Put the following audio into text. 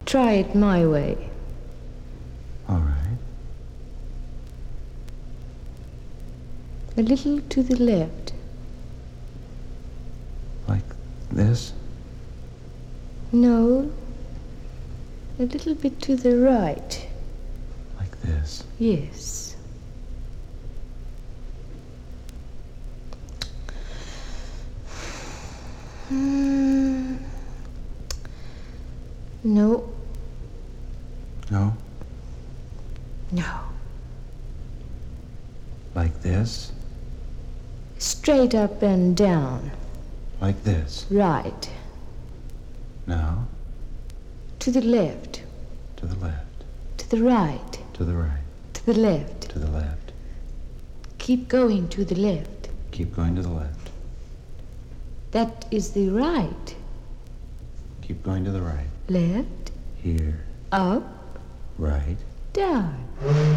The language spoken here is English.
Try it my way. All right. A little to the left. Like this? No. A little bit to the right. Like this? Yes. No. No? No. Like this? Straight up and down. Like this? Right. Now? To the left. To the left. To the right. To the right. To the left. To the left. Keep going to the left. Keep going to the left. That is the right. Keep going to the right. Left. Here. Up. Right. Down.